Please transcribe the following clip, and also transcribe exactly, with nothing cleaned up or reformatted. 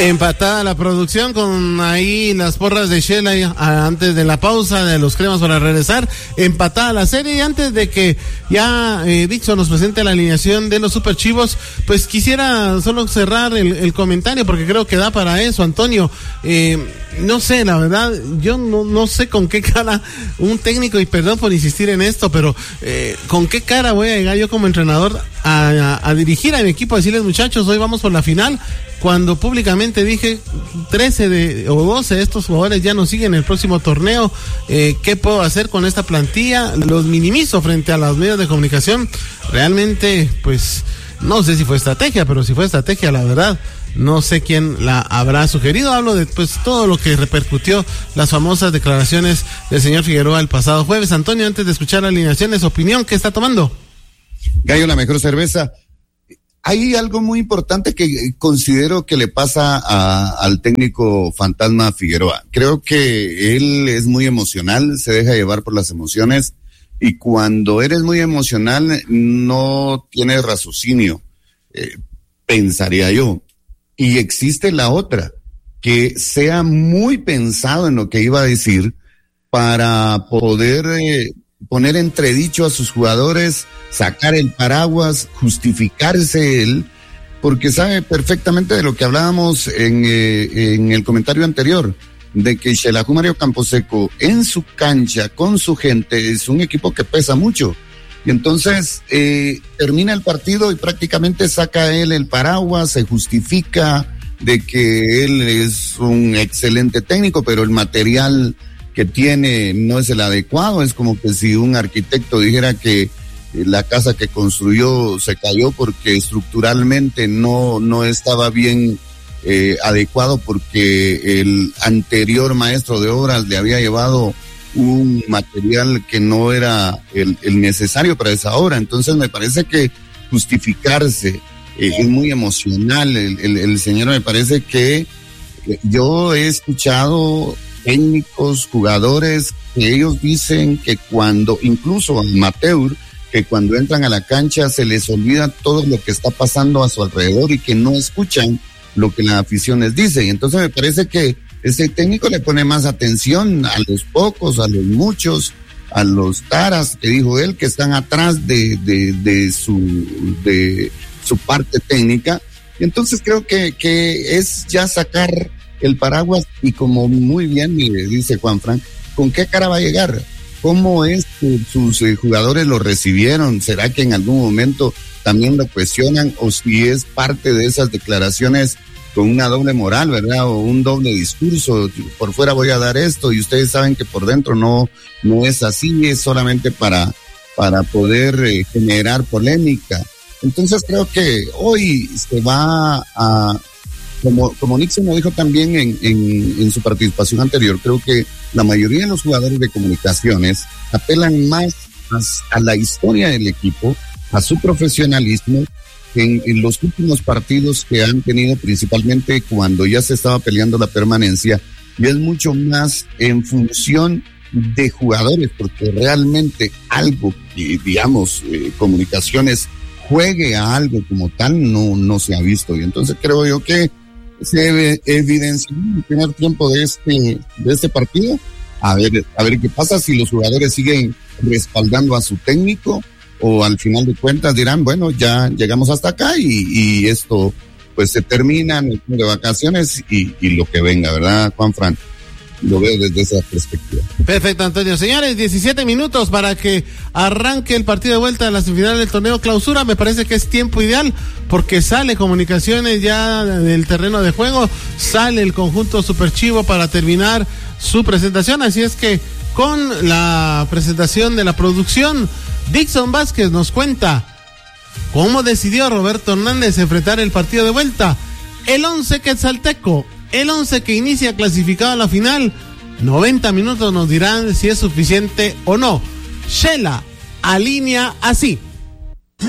Empatada la producción con ahí las porras de Shela antes de la pausa de los cremas para regresar. Empatada la serie, y antes de que ya eh, Dixon nos presente la alineación de los Super Chivos, pues quisiera solo cerrar el, el comentario porque creo que da para eso, Antonio. Eh, no sé, la verdad, yo no, no sé con qué cara un técnico, y perdón por insistir en esto, pero eh, con qué cara voy a llegar yo como entrenador a, a, a dirigir a mi equipo, a decirles, muchachos, hoy vamos por la final, cuando públicamente dije trece de, o doce de estos jugadores ya no siguen el próximo torneo. Eh, ¿qué puedo hacer con esta plantilla? Los minimizo frente a los medios de comunicación. Realmente, pues, no sé si fue estrategia, pero si fue estrategia, la verdad, no sé quién la habrá sugerido. Hablo de pues todo lo que repercutió las famosas declaraciones del señor Figueroa el pasado jueves. Antonio, antes de escuchar alineaciones, opinión, ¿qué está tomando? Gallo, la mejor cerveza. Hay algo muy importante que considero que le pasa a, al técnico fantasma Figueroa. Creo que él es muy emocional, se deja llevar por las emociones, y cuando eres muy emocional no tienes raciocinio, eh, pensaría yo. Y existe la otra, que sea muy pensado en lo que iba a decir para poder eh, poner entredicho a sus jugadores, sacar el paraguas, justificarse él, porque sabe perfectamente de lo que hablábamos en, eh, en el comentario anterior, de que Xelajú Mario Camposeco en su cancha, con su gente, es un equipo que pesa mucho. Y entonces eh, termina el partido y prácticamente saca él el paraguas, se justifica de que él es un excelente técnico, pero el material que tiene no es el adecuado. Es como que si un arquitecto dijera que la casa que construyó se cayó porque estructuralmente no, no estaba bien eh, adecuado, porque el anterior maestro de obras le había llevado un material que no era el, el necesario para esa obra. Entonces me parece que justificarse eh, es muy emocional. El, el, el señor, me parece que eh, yo he escuchado técnicos, jugadores, que ellos dicen que cuando, incluso amateur, que cuando entran a la cancha se les olvida todo lo que está pasando a su alrededor y que no escuchan lo que la afición les dice. Y entonces me parece que ese técnico le pone más atención a los pocos, a los muchos, a los taras, que dijo él, que están atrás de, de, de su, de su parte técnica. Y entonces creo que, que es ya sacar el paraguas, y como muy bien me dice Juan Fran, ¿con qué cara va a llegar? ¿Cómo es que sus eh, jugadores lo recibieron? ¿Será que en algún momento también lo cuestionan, o si es parte de esas declaraciones con una doble moral, ¿verdad? O un doble discurso, por fuera voy a dar esto y ustedes saben que por dentro no, no es así, es solamente para, para poder eh, generar polémica. Entonces creo que hoy se va a, como, como Nixon lo dijo también en, en, en su participación anterior, creo que la mayoría de los jugadores de comunicaciones apelan más a, a la historia del equipo, a su profesionalismo, en, en los últimos partidos que han tenido, principalmente cuando ya se estaba peleando la permanencia, y es mucho más en función de jugadores, porque realmente algo que, digamos, eh, comunicaciones juegue a algo como tal, no, no se ha visto. Y entonces creo yo que se evidenció en el primer tiempo de este, de este partido. A ver, a ver qué pasa, si los jugadores siguen respaldando a su técnico, o al final de cuentas dirán, bueno, ya llegamos hasta acá y, y esto pues se termina en el de vacaciones y, y lo que venga, ¿verdad, Juan Fran? Lo veo desde esa perspectiva. Perfecto, Antonio. Señores, diecisiete minutos para que arranque el partido de vuelta de la semifinal del torneo clausura. Me parece que es tiempo ideal porque sale Comunicaciones ya del terreno de juego, sale el conjunto Super Chivo para terminar su presentación. Así es que con la presentación de la producción, Dixon Vázquez nos cuenta cómo decidió Roberto Hernández enfrentar el partido de vuelta. El once quetzalteco, el once que inicia clasificado a la final. noventa minutos nos dirán si es suficiente o no. Shela alinea así.